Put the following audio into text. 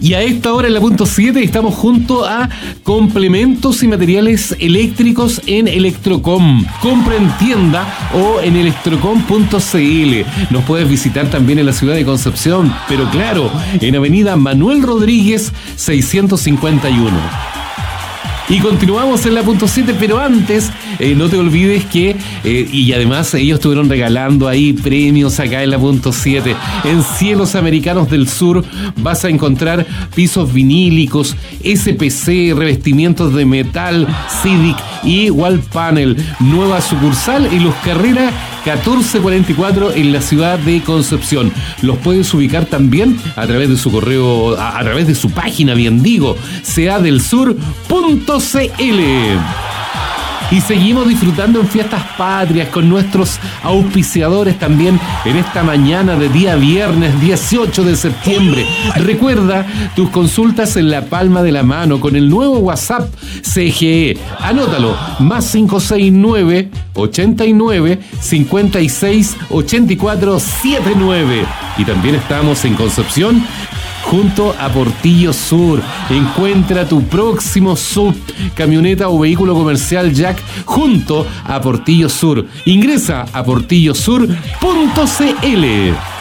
Y a esta hora en la punto 7 estamos junto a complementos y materiales eléctricos en Electrocom. Compra en tienda o en electrocom.cl. Nos puedes visitar también en la ciudad de Concepción, pero claro, en Avenida Manuel Rodríguez 651. Y continuamos en la punto 7, pero antes no te olvides que, y además ellos estuvieron regalando ahí premios acá en la punto 7. En Cielos Americanos del Sur vas a encontrar pisos vinílicos, SPC, revestimientos de metal, Civic y Wall Panel. Nueva sucursal en Los Carreras 1444 en la ciudad de Concepción. Los puedes ubicar también a través de su correo, a través de su página, bien digo, seadelsur.cl. Y seguimos disfrutando en Fiestas Patrias con nuestros auspiciadores también en esta mañana de día viernes 18 de septiembre. Recuerda tus consultas en la palma de la mano con el nuevo WhatsApp CGE. Anótalo, más 569 89 56 84 79. Y también estamos en Concepción junto a Portillo Sur. Encuentra tu próximo sub, camioneta o vehículo comercial Jack junto a Portillo Sur. Ingresa a portillosur.cl.